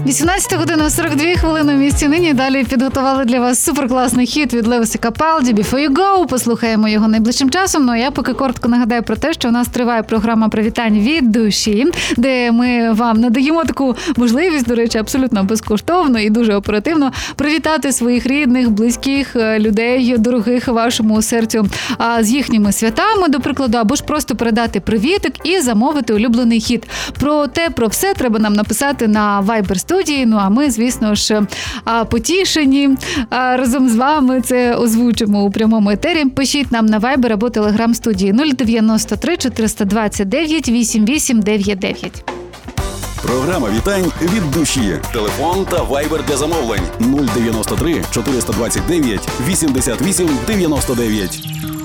18 година 42 хвилини в місті нині. Далі підготували для вас суперкласний хіт від Левіса Капалді «Before you go». Послухаємо його найближчим часом. Ну а я поки коротко нагадаю про те, що у нас триває програма привітань від душі, де ми вам надаємо таку можливість, до речі, абсолютно безкоштовно і дуже оперативно привітати своїх рідних, близьких людей, дорогих вашому серцю з їхніми святами, до прикладу, або ж просто передати привітик і замовити улюблений хіт. Про все треба нам написати на Viber студії. Ну а ми, звісно ж, потішені разом з вами це озвучимо у прямому етері. Пишіть нам на Viber або Telegram студії 093 429 8899. Програма вітань від душі. Телефон та Viber для замовлень 093 429 88 99.